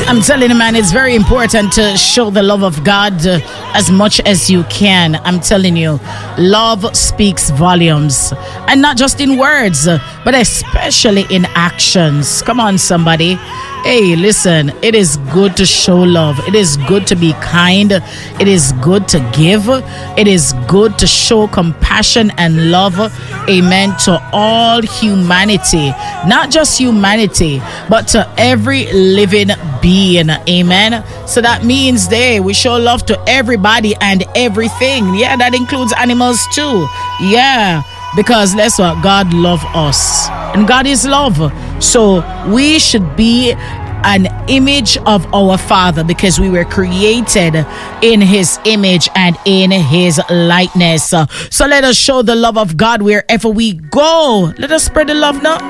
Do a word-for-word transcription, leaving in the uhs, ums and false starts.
I'm telling you, man, it's very important to show the love of God uh, as much as you can. I'm telling you, love speaks volumes. And not just in words, uh, but especially in actions. Come on, somebody. Hey, listen, it is good to show love. It is good to be kind. It is good to give. It is good to show compassion and love, amen, to all humanity. Not just humanity, but to every living being, amen. So that means they we show love to everybody and everything. Yeah, that includes animals too. Yeah, because that's what God loves us. And God is love. So we should be an image of our Father because we were created in His image and in His likeness. So let us show the love of God wherever we go. Let us spread the love now.